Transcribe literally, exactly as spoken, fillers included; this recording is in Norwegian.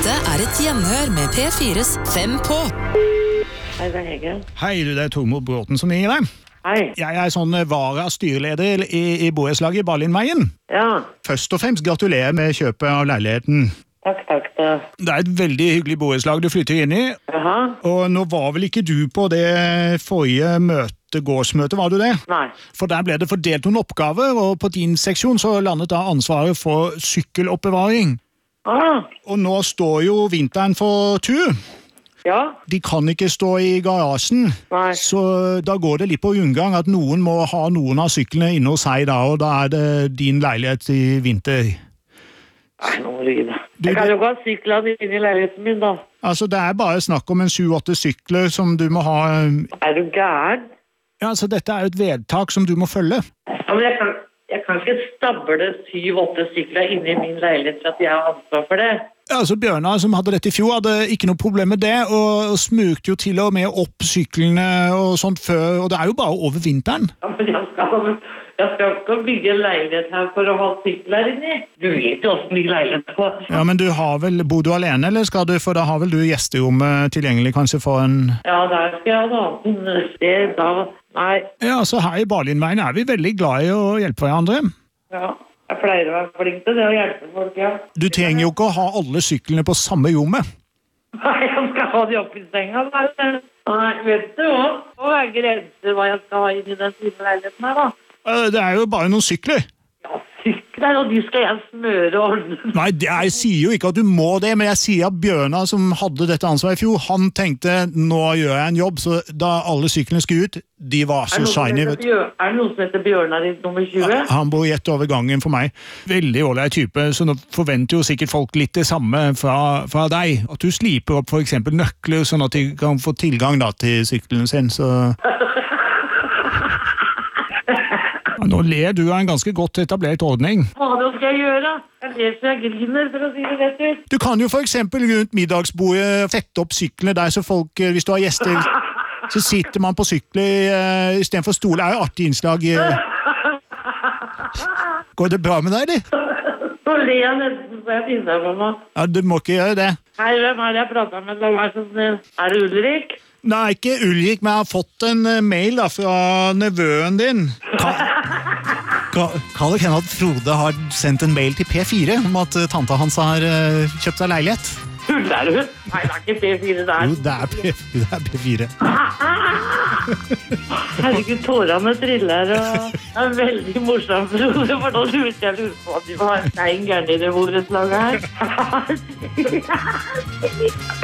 Dette er et gjenhør med P fires Fem på. Hei, det er Hege. Hei, du, det er Tormod Bråten som ringer deg. Hei. Jeg er sånn vara-styreleder i, i borettslaget i Berlinveien. Ja, Først og fremst gratulerer med kjøpet av leiligheten. takk, takk da. Det er et veldig hyggelig borettslag du flytter inn i, Jaha? og nå var vel ikke du på det forrige møte, gårdsmøte, var du det? Nei. For der ble det fordelt noen oppgaver, og på din seksjon så landet da ansvaret for sykkeloppbevaring. Ah, Og nå står jo vinteren for tur. ja, De kan ikke stå i garasjen, Nei. så da går det litt på rundgang at noen må ha noen av syklene inne hos seg da, og da er det din leilighet i vinter. Nei, nå må du gi deg. Du, Jeg kan det- jo ikke ha syklene inn i leiligheten min da. Altså, det er bare snakk om en sju-åtte sykler som du må ha. Er du gæren? Ja, altså, dette er jo et vedtak som du må følge. Ja, men jeg kan, jeg kan ikke stable syv-åtte sykler inn i min leilighet for at jeg har ansvar for det. Ja, altså, Bjørnar, som hadde dette i fjor, hadde ikke noe problem med det, og, og smukte jo til og med opp syklene og sånt før, og det er jo bare over vinteren. Ja, men jeg skal, jeg skal ikke bygge en leilighet her for å ha sykler inni. Du vet jo hvordan de leiligheter var. Ja, men du har vel, bor du alene, eller skal du, for da har vel du gjesterommet tilgjengelig kanskje for en... Ja, der skal jeg ha noe annet sted da. Nei, Ja, altså her i Berlinveien er vi veldig glad i å hjelpe hverandre. ja. Jeg pleier å være flink til det å hjelpe folk, ja. Du trenger jo ikke å ha alle syklene på samme rommet. Nei, jeg skal ha de oppi senga. Nei, Nei, vet du hva? Nå er grenser hva jeg skal ha inn i den fine leiligheten her, da. Eh, Det er jo bare noen sykler. Ja, sykler, og de skal jeg smøre og ordne. Nei, det- jeg sier jo ikke at du må det, men jeg sier at Bjørnar, som hadde dette ansvaret i fjor, han tenkte, nå gjør jeg en jobb, så da alle syklene skulle ut, de var Er så det noen som shiny, heter vet du. Bjør- er det noen som heter Bjørnar i nummer tjue? Han bor rett over gangen for meg. Veldig ålreit type, så nå forventer jo sikkert folk litt det samme fra, fra deg. At du sliper opp for eksempel nøkler, sånn at de kan få tilgang da, til sykkelen sin, så... Nå ler du av en ganske godt etablert ordning. Hva det skal jeg gjøre? Jeg leser jeg griner, for å si det rett ut. Du kan jo for eksempel rundt middagsbordet sette opp syklene der, så folk, eh, hvis du har gjester, så sitter man på sykler uh, i stedet for stole. Det er jo artig innslag. eh. Går det bra med deg, eller? Nå ler jeg nesten så jeg finner på meg. Ja, du må ikke gjøre det. Hei, hvem er det jeg prater med? La meg så snill. Er det Ulrik? Nei, ikke Ulrik, men jeg har fått en eh, mail da, fra nevøen din. Ka- Ka- Kalle Kenneth Frode har sendt en mail til P fire om at eh, tanta hans har eh, kjøpt seg leilighet. Tuller du? Nei, det er ikke P fire der. Jo, det er P fire. Det er P fire. Herregud, tårene triller, og det er veldig morsomt, Frode, for nå lurer jeg lurer på at de var stein gærne i det borettslaget her.